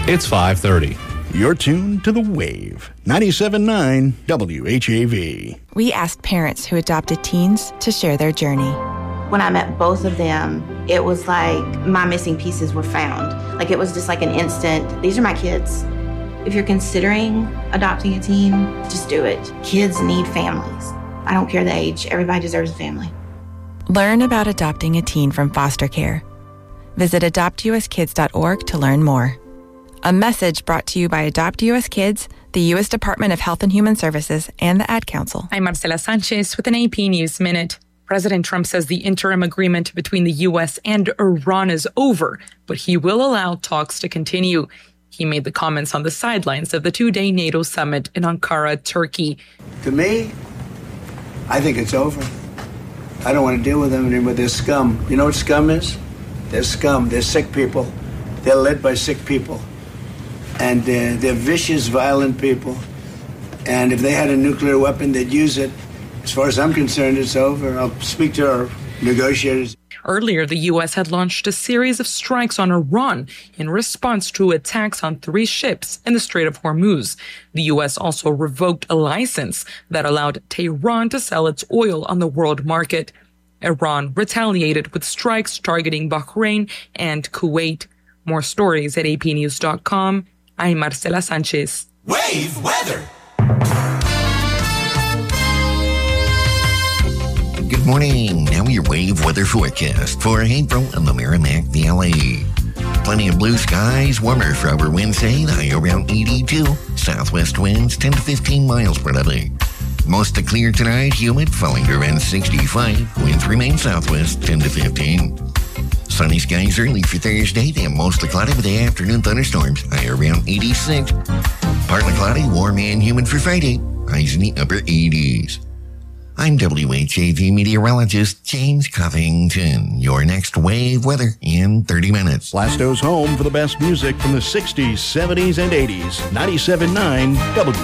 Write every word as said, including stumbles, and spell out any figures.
It's five thirty. You're tuned to The Wave, ninety-seven point nine W H A V. We asked parents who adopted teens to share their journey. When I met both of them, it was like my missing pieces were found. Like it was just like an instant, these are my kids. If you're considering adopting a teen, just do it. Kids need families. I don't care the age, everybody deserves a family. Learn about adopting a teen from foster care. Visit adopt u s kids dot org to learn more. A message brought to you by Adopt U S Kids, the U S Department of Health and Human Services, and the Ad Council. I'm Marcela Sanchez with an A P News Minute. President Trump says the interim agreement between the U S and Iran is over, but he will allow talks to continue. He made the comments on the sidelines of the two-day NATO summit in Ankara, Turkey. To me, I think it's over. I don't want to deal with them anymore. They're scum. You know what scum is? They're scum. They're sick people. They're led by sick people. And uh, they're vicious, violent people. And if they had a nuclear weapon, they'd use it. As far as I'm concerned, it's over. I'll speak to our negotiators. Earlier, the U S had launched a series of strikes on Iran in response to attacks on three ships in the Strait of Hormuz. The U S also revoked a license that allowed Tehran to sell its oil on the world market. Iran retaliated with strikes targeting Bahrain and Kuwait. More stories at a p news dot com. I'm Marcela Sanchez. Wave weather. Good morning. Now your wave weather forecast for April in the Merrimack Valley. Plenty of blue skies, warmer for over Wednesday, high around eighty-two. Southwest winds ten to fifteen miles per hour. Mostly clear tonight, humid, falling to around sixty-five. Winds remain southwest ten to fifteen. Sunny skies early for Thursday, then mostly cloudy with the afternoon thunderstorms, high around eighty-six. Partly cloudy, warm and humid for Friday, highs in the upper eighties. I'm W H A V meteorologist James Covington. Your next wave weather in thirty minutes. Blasto's home for the best music from the sixties, seventies, and eighties. ninety-seven point nine W